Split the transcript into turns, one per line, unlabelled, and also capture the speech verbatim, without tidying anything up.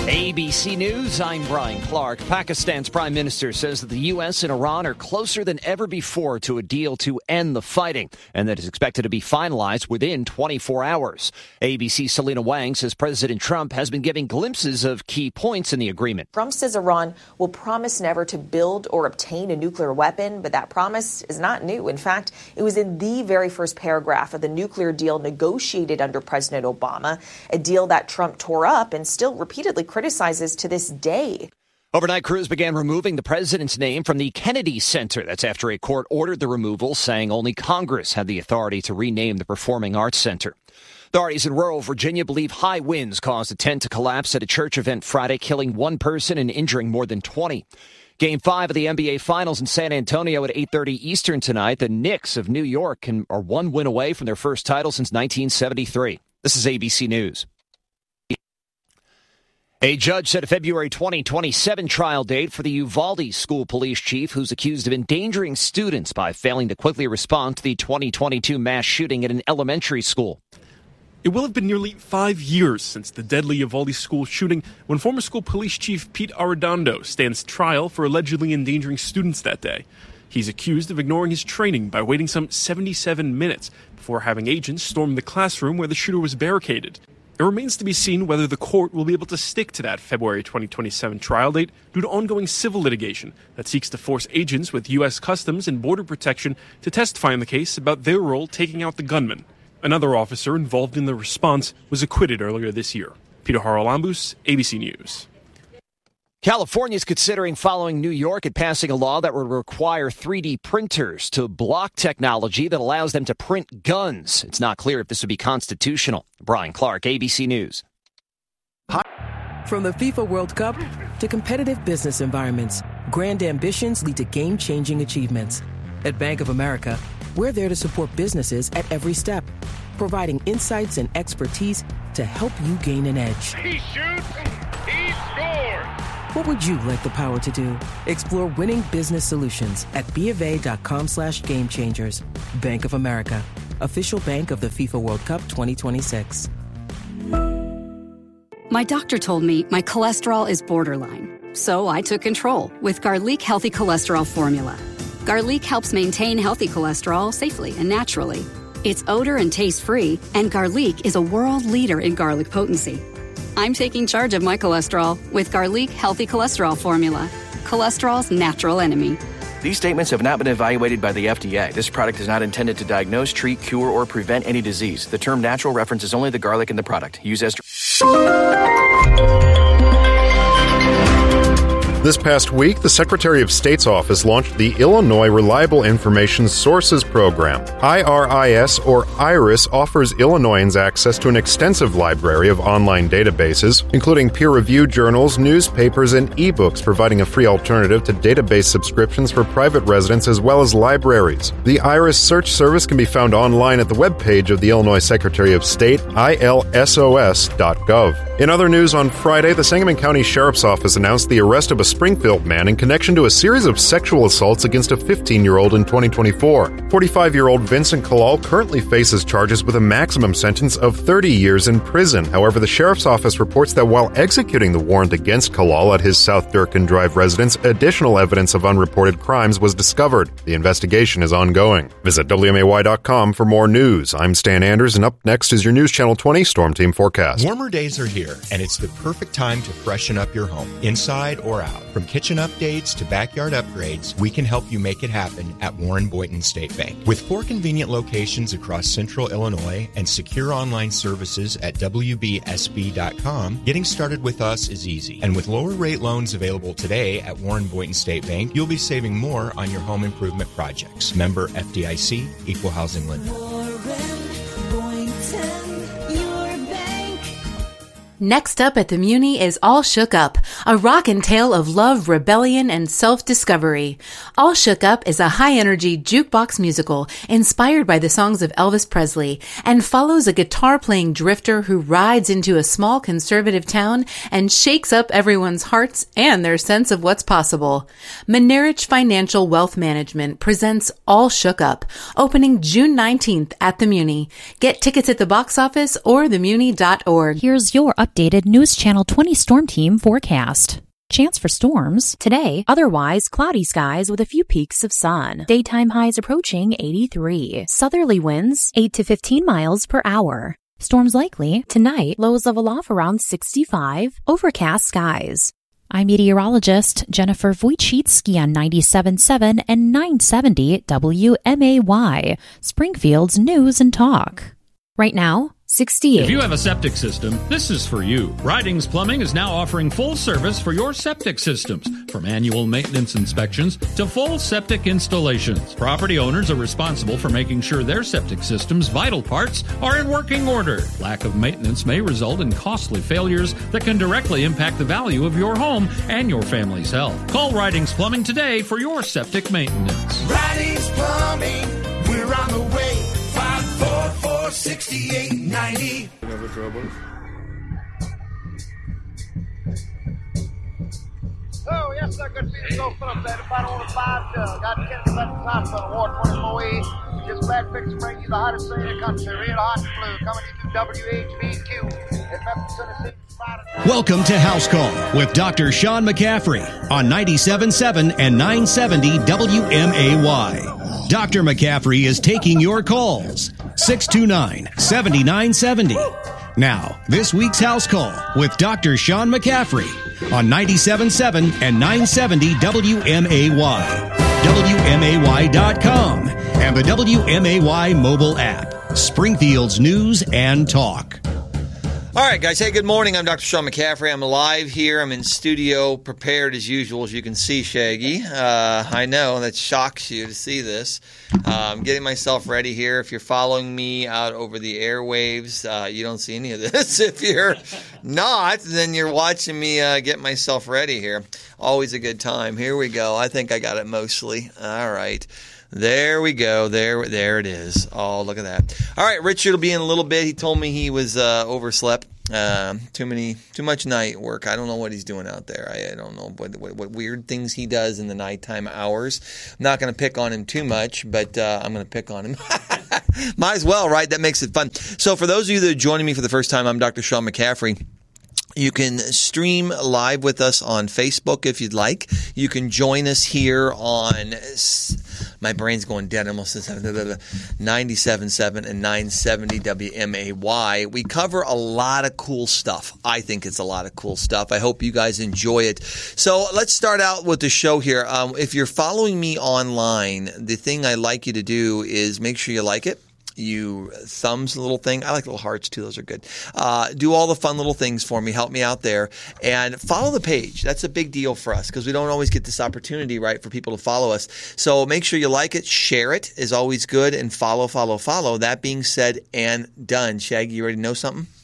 A B C News, I'm Brian Clark. Pakistan's prime minister says that the U S and Iran are closer than ever before to a deal to end the fighting, and that is expected to be finalized within twenty-four hours. A B C's Selena Wang says President Trump has been giving glimpses of key points in the agreement.
Trump says Iran will promise never to build or obtain a nuclear weapon, but that promise is not new. In fact, it was in the very first paragraph of the nuclear deal negotiated under President Obama, a deal that Trump tore up and still repeatedly criticizes to this day.
Overnight crews began removing the president's name from the Kennedy Center. That's after a court ordered the removal, saying only Congress had the authority to rename the Performing Arts Center. Authorities in rural Virginia believe high winds caused a tent to collapse at a church event Friday, killing one person and injuring more than twenty. Game five of the N B A Finals in San Antonio at eight thirty Eastern tonight. The Knicks of New York can, are one win away from their first title since nineteen seventy-three. This is A B C News. A judge set a February twenty twenty-seven trial date for the Uvalde school police chief who's accused of endangering students by failing to quickly respond to the twenty twenty-two mass shooting at an elementary school.
It will have been nearly five years since the deadly Uvalde school shooting when former school police chief Pete Arredondo stands trial for allegedly endangering students that day. He's accused of ignoring his training by waiting some seventy-seven minutes before having agents storm the classroom where the shooter was barricaded. It remains to be seen whether the court will be able to stick to that February twenty twenty-seven trial date due to ongoing civil litigation that seeks to force agents with U S Customs and Border Protection to testify in the case about their role taking out the gunman. Another officer involved in the response was acquitted earlier this year. Peter Haralambous, A B C News.
California is considering following New York and passing a law that would require three D printers to block technology that allows them to print guns. It's not clear if this would be constitutional. Brian Clark, A B C News.
From the FIFA World Cup to competitive business environments, grand ambitions lead to game-changing achievements. At Bank of America, we're there to support businesses at every step, providing insights and expertise to help you gain an edge.
He shoots, he scores!
What would you like the power to do? Explore winning business solutions at BofA.com slash game changers. Bank of America, official bank of the FIFA World Cup twenty twenty-six.
My doctor told me my cholesterol is borderline, so I took control with Garlic Healthy Cholesterol Formula. Garlic helps maintain healthy cholesterol safely and naturally. It's odor and taste-free, and Garlic is a world leader in garlic potency. I'm taking charge of my cholesterol with Garlic Healthy Cholesterol Formula, cholesterol's natural enemy.
These statements have not been evaluated by the F D A. This product is not intended to diagnose, treat, cure, or prevent any disease. The term natural references only the garlic in the product. Use as...
This past week, the Secretary of State's office launched the Illinois Reliable Information Sources Program. I R I S, or IRIS, offers Illinoisans access to an extensive library of online databases, including peer-reviewed journals, newspapers, and ebooks, providing a free alternative to database subscriptions for private residents as well as libraries. The IRIS search service can be found online at the webpage of the Illinois Secretary of State, I L S O S dot gov. In other news, on Friday, the Sangamon County Sheriff's Office announced the arrest of a Springfield man in connection to a series of sexual assaults against a fifteen-year-old in twenty twenty-four. forty-five-year-old Vincent Kalal currently faces charges with a maximum sentence of thirty years in prison. However, the Sheriff's Office reports that while executing the warrant against Kalal at his South Durkin Drive residence, additional evidence of unreported crimes was discovered. The investigation is ongoing. Visit W M A Y dot com for more news. I'm Stan Anders, and up next is your News Channel twenty Storm Team forecast.
Warmer days are here, and it's the perfect time to freshen up your home, inside or out. From kitchen updates to backyard upgrades, we can help you make it happen at Warren Boynton State Bank. With four convenient locations across central Illinois and secure online services at W B S B dot com, getting started with us is easy. And with lower rate loans available today at Warren Boynton State Bank, you'll be saving more on your home improvement projects. Member F D I C, Equal Housing Lender.
Next up at the Muni is All Shook Up, a rockin' tale of love, rebellion, and self-discovery. All Shook Up is a high-energy jukebox musical inspired by the songs of Elvis Presley and follows a guitar-playing drifter who rides into a small conservative town and shakes up everyone's hearts and their sense of what's possible. Menerich Financial Wealth Management presents All Shook Up, opening June nineteenth at the Muni. Get tickets at the box office or the muni dot org.
Here's your up updated News Channel twenty Storm Team forecast. Chance for storms. Today, otherwise cloudy skies with a few peaks of sun. Daytime highs approaching eighty-three. Southerly winds eight to fifteen miles per hour. Storms likely. Tonight, lows level off around sixty-five. Overcast skies. I'm meteorologist Jennifer Wojcicki on ninety-seven point seven and nine seventy W M A Y, Springfield's News and Talk. Right now, sixty-eight.
If you have a septic system, this is for you. Ridings Plumbing is now offering full service for your septic systems, from annual maintenance inspections to full septic installations. Property owners are responsible for making sure their septic system's vital parts are in working order. Lack of maintenance may result in costly failures that can directly impact the value of your home and your family's health. Call Ridings Plumbing today for your septic maintenance.
Ridings Plumbing, we're on the way. five four four, six eight nine zero.
Never trouble.
Oh, yes, sir. Good to see you. Go Phillips there. About order five. Uh, got Kennedy Veterans Hospital, Ward twenty-four E. Just glad fix to bring you the hottest thing in the country. Real hot and blue. Coming to you W H B Q in Memphis, Tennessee.
Welcome to House Call with Doctor Sean McCaffrey on ninety-seven point seven and nine seventy W M A Y. Doctor McCaffrey is taking your calls. six two nine, seven nine seven zero. Now, this week's House Call with Doctor Sean McCaffrey on ninety-seven point seven and nine seventy W M A Y, W M A Y dot com, and the W M A Y mobile app. Springfield's News and Talk.
All right, guys. Hey, good morning. I'm Doctor Sean McCaffrey. I'm live here. I'm in studio, prepared as usual, as you can see, Shaggy. Uh, I know that shocks you to see this. Uh, I'm getting myself ready here. If you're following me out over the airwaves, uh, you don't see any of this. If you're not, then you're watching me uh, get myself ready here. Always a good time. Here we go. I think I got it mostly. All right. There we go. There there it is. Oh, look at that. All right, Richard will be in a little bit. He told me he was uh, overslept. Uh, too many, too much night work. I don't know what he's doing out there. I, I don't know what, what what weird things he does in the nighttime hours. I'm not going to pick on him too much, but uh, I'm going to pick on him. Might as well, right? That makes it fun. So for those of you that are joining me for the first time, I'm Doctor Sean McCaffrey. You can stream live with us on Facebook if you'd like. You can join us here on, my brain's going dead, almost ninety-seven point seven and nine seventy W M A Y. We cover a lot of cool stuff. I think it's a lot of cool stuff. I hope you guys enjoy it. So let's start out with the show here. Um, if you're following me online, the thing I'd like you to do is make sure you like it. You thumbs the little thing. I like little hearts too. Those are good. Uh, do all the fun little things for me. Help me out there. And follow the page. That's a big deal for us because we don't always get this opportunity, right, for people to follow us. So make sure you like it. Share it is always good. And follow, follow, follow. That being said and done. Shaggy, you already know something?